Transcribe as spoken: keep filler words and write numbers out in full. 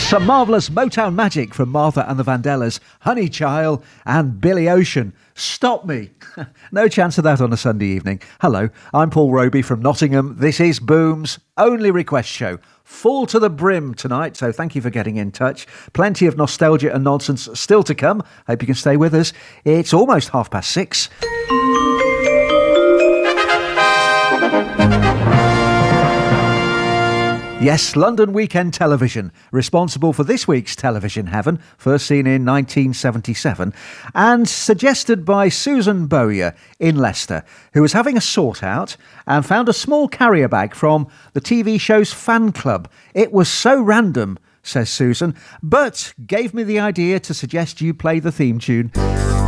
Some marvellous Motown magic from Martha and the Vandellas, Honey Child and Billy Ocean. Stop me. No chance of that on a Sunday evening. Hello, I'm Paul Roby from Nottingham. This is Boom's only request show. Full to the brim tonight, so thank you for getting in touch. Plenty of nostalgia and nonsense still to come. Hope you can stay with us. It's almost half past six. Yes, London Weekend Television, responsible for this week's Television Heaven, first seen in nineteen seventy-seven, and suggested by Susan Bowyer in Leicester, who was having a sort out and found a small carrier bag from the T V show's fan club. It was so random, says Susan, but gave me the idea to suggest you play the theme tune.